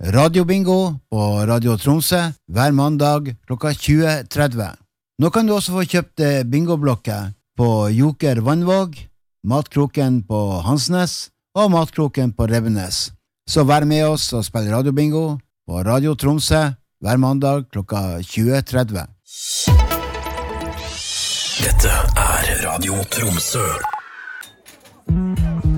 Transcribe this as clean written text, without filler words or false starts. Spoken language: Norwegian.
Radiobingo på Radio Tromsø hver mandag klokka 20.30. Nå kan du også få kjøpt bingoblokker på Joker Vannvåg, Matkroken på Hansnes og Matkroken på Rebbenes. Så vær med oss og spill radiobingo på Radio Tromsø hver mandag klokka 20.30. Dette Radio Tromsø.